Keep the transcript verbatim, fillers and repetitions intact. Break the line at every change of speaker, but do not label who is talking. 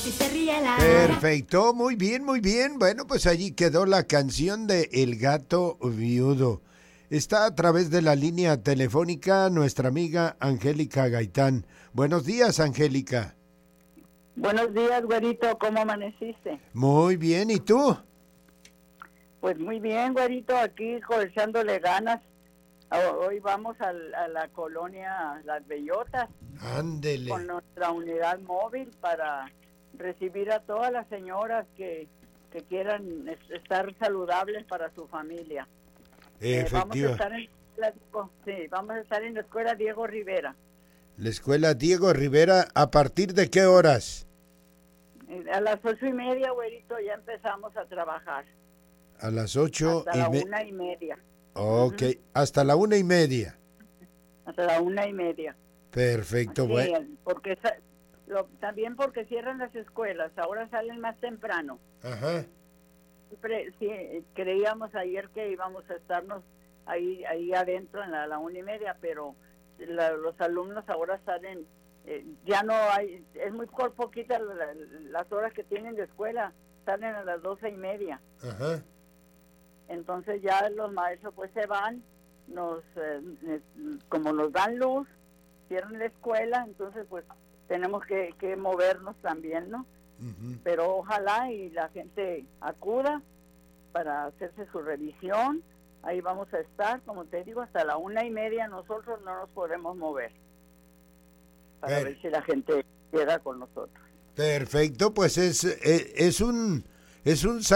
Si se ríe la...
Perfecto, muy bien, muy bien. Bueno, pues allí quedó la canción de El Gato Viudo. Está a través de la línea telefónica nuestra amiga Angélica Gaitán. Buenos días, Angélica.
Buenos días, güerito, ¿cómo amaneciste?
Muy bien, ¿y tú?
Pues muy bien, güerito, aquí echándole ganas. Hoy vamos a, a la colonia Las Bellotas.
Ándele.
Con nuestra unidad móvil para recibir a todas las señoras que, que quieran estar saludables para su familia. Eh, vamos a estar en la, sí, vamos a estar en la escuela Diego Rivera.
La escuela Diego Rivera, ¿a partir de qué horas?
A las ocho y media, güerito, ya empezamos a trabajar.
A las ocho
hasta
y
la
me...
una y media.
Ok,
uh-huh.
Hasta la una y media.
Hasta la una y media.
Perfecto,
sí,
bueno.
Porque lo, también porque cierran las escuelas, ahora salen más temprano.
Ajá.
Siempre, sí, creíamos ayer que íbamos a estarnos ahí ahí adentro en la, la una y media, pero la, los alumnos ahora salen, eh, ya no hay, es muy por poquita la, la, las horas que tienen de escuela, salen a las doce y media.
Ajá.
Entonces ya los maestros pues se van, nos eh, como nos dan luz, cierran la escuela, entonces pues tenemos que, que movernos también, ¿no? Uh-huh. Pero ojalá y la gente acuda para hacerse su revisión. Ahí vamos a estar, como te digo, hasta la una y media. Nosotros no nos podemos mover para Pero, ver si la gente queda con nosotros.
Perfecto, pues es, es, es un es un